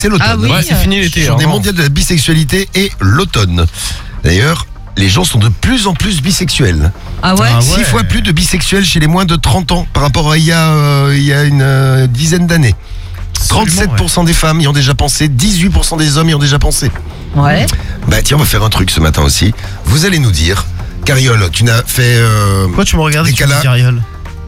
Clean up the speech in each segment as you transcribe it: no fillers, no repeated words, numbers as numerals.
C'est l'automne. Ah oui. Ouais, c'est fini l'été. Journée hein. mondiale de la bisexualité et l'automne. D'ailleurs, les gens sont de plus en plus bisexuels. Ah ouais. 6 fois plus de bisexuels chez les moins de 30 ans par rapport à il y a une dizaine d'années. 37% des femmes y ont déjà pensé, 18% des hommes y ont déjà pensé. Ouais. Bah tiens, on va faire un truc ce matin aussi. Vous allez nous dire, Cariole, tu n'as fait... Pourquoi tu me regardes des et tu me dis câlins Cariole?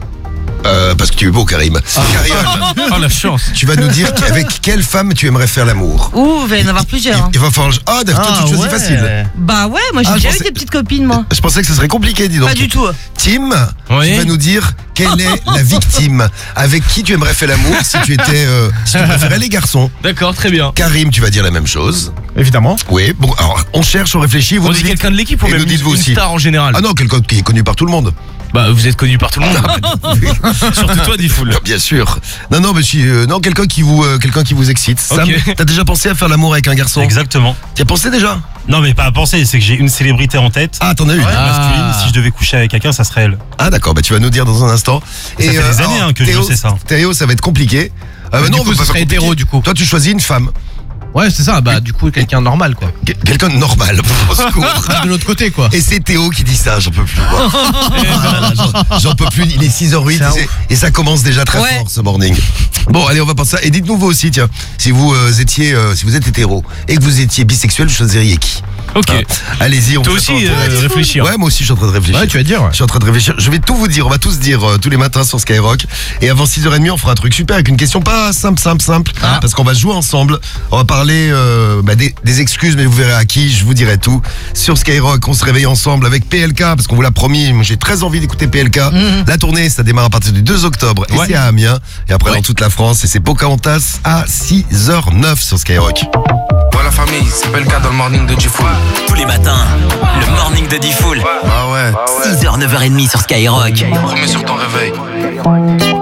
Parce que tu es beau, Karim. Cariole, Oh la chance. tu vas nous dire avec quelle femme tu aimerais faire l'amour. Ouh, il va y en avoir plusieurs. hein. Il va falloir... Ah, d'accord, toi, tu choisis facile. Bah ouais, moi j'ai Ah, je déjà eu pensais- des petites copines, moi. Je pensais que ce serait compliqué, dis donc. Pas du tout. Tim, Oui. tu vas nous dire quelle est la victime avec qui tu aimerais faire l'amour si tu étais, si tu préférais les garçons. D'accord, très bien. Karim, tu vas dire la même chose. Évidemment. Oui, bon, alors on cherche, on réfléchit. Vous On nous dit dites- quelqu'un de l'équipe ou et même nous dites-vous une aussi. star en général. Ah non, quelqu'un qui est connu par tout le monde. Bah vous êtes connu par tout le monde. Surtout toi, Diffoul. Bien sûr. Non, mais si, non, quelqu'un qui vous excite. Sam, Ok. t'as déjà pensé à faire l'amour avec un garçon? Exactement. Tu as pensé déjà? Non, mais pas à penser, c'est que j'ai une célébrité en tête. Ah, t'en as une. Masculine, si je devais coucher avec quelqu'un, ça serait elle. Ah d'accord, bah tu vas nous dire dans un instant. Ça fait des années, alors, que je Théo, sais ça. Théo, ça va être compliqué. Du non, coup, bah, ce pas serait compliqué. hétéro, du coup. Toi, tu choisis une femme. Ouais, c'est ça. Bah, du coup, quelqu'un de normal, quoi. Quelqu'un de normal. Au secours. De l'autre côté, quoi. Et c'est Théo qui dit ça, j'en peux plus. moi. Ah là là, j'en peux plus, il est 6h08 C'est un et ça commence déjà très Ouais. fort ce morning. Bon, allez, on va penser ça. Et dites-nous vous aussi, tiens, si vous si vous êtes hétéro et que vous étiez bisexuel, vous choisiriez qui? Ok. Allez-y, on Toi fait aussi ça. réfléchir. Ouais, moi aussi je suis en train de réfléchir. Ouais, tu vas dire, ouais. Je suis en train de réfléchir. Je vais tout vous dire. On va tous dire tous les matins sur Skyrock. Et avant 6h30, on fera un truc super avec une question pas simple. Parce qu'on va jouer ensemble. On va parler des excuses, mais vous verrez à qui. Je vous dirai tout. Sur Skyrock, on se réveille ensemble avec PLK. Parce qu'on vous l'a promis. Moi, j'ai très envie d'écouter PLK. La tournée, ça démarre à partir du 2 octobre. Et Ouais. c'est à Amiens. Et après, dans toute la France. Et c'est Pocahontas à 6h09 sur Skyrock. Voilà famille, c'est Belka dans le morning de Diffoul. Tous les matins, le morning de Diffoul. Ah ouais, 6h, 9h30 sur Skyrock. remets sur ton réveil.